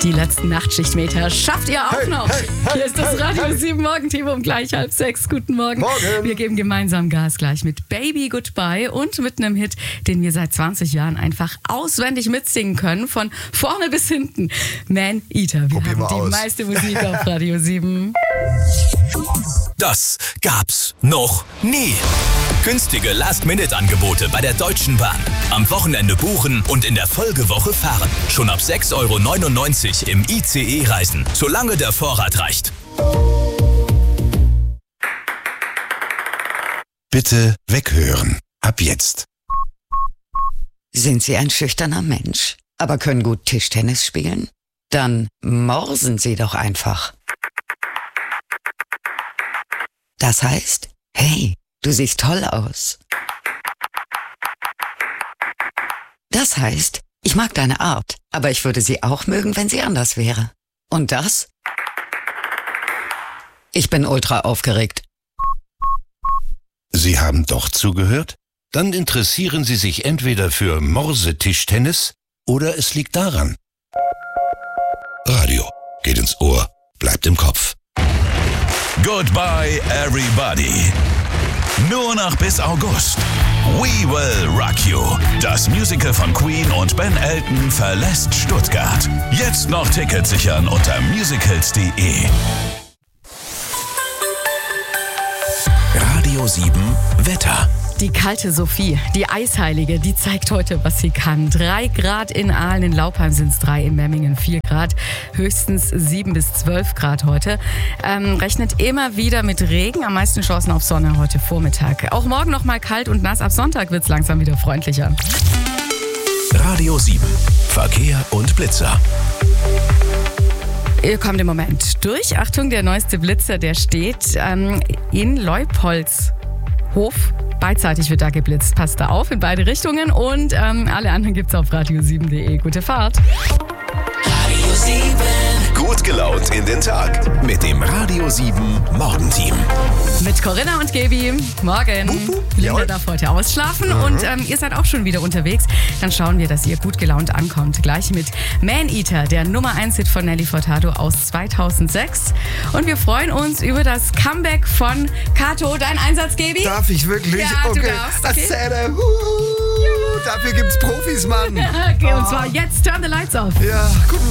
Die letzten Nachtschichtmeter schafft ihr auch noch. Hier ist das Radio 7 Morgenteam um gleich 5:30. Guten Morgen. Wir geben gemeinsam Gas gleich mit Baby Goodbye und mit einem Hit, den wir seit 20 Jahren einfach auswendig mitsingen können, von vorne bis hinten. Man Eater. Wir haben die meiste Musik auf Radio 7. Das gab's noch nie. Günstige Last-Minute-Angebote bei der Deutschen Bahn. Am Wochenende buchen und in der Folgewoche fahren. Schon ab 6,99 € im ICE reisen, solange der Vorrat reicht. Bitte weghören. Ab jetzt. Sind Sie ein schüchterner Mensch, aber können gut Tischtennis spielen? Dann morsen Sie doch einfach. Das heißt, hey, du siehst toll aus. Das heißt, ich mag deine Art, aber ich würde sie auch mögen, wenn sie anders wäre. Und das? Ich bin ultra aufgeregt. Sie haben doch zugehört? Dann interessieren Sie sich entweder für Morsetischtennis oder es liegt daran. Radio geht ins Ohr, bleibt im Kopf. Goodbye, everybody. Nur noch bis August. We Will Rock You. Das Musical von Queen und Ben Elton verlässt Stuttgart. Jetzt noch Tickets sichern unter musicals.de. Radio 7 Wetter. Die kalte Sophie, die Eisheilige, die zeigt heute, was sie kann. 3 Grad in Aalen, in Laupheim sind es 3, in Memmingen 4 Grad, höchstens 7 bis 12 Grad heute. Rechnet immer wieder mit Regen, am meisten Chancen auf Sonne heute Vormittag. Auch morgen noch mal kalt und nass, ab Sonntag wird es langsam wieder freundlicher. Radio 7, Verkehr und Blitzer. Ihr kommt im Moment durch. Achtung, der neueste Blitzer, der steht in Leupoldshof. Beidseitig wird da geblitzt. Passt da auf in beide Richtungen und alle anderen gibt's auf radio7.de. Gute Fahrt. Radio 7. Gut gelaunt in den Tag mit dem Radio 7 Morgenteam. Mit Corinna und Gaby. Morgen. Linda darf heute ausschlafen und ihr seid auch schon wieder unterwegs. Dann schauen wir, dass ihr gut gelaunt ankommt. Gleich mit Man Eater, der Nummer 1-Hit von Nelly Furtado aus 2006. Und wir freuen uns über das Comeback von Kato. Dein Einsatz, Gaby? Darf ich wirklich? Ja, du darfst. Okay. Erzähle. Dafür gibt's Profis, Mann. Okay, und zwar jetzt Turn the Lights Off. Ja, guten Morgen.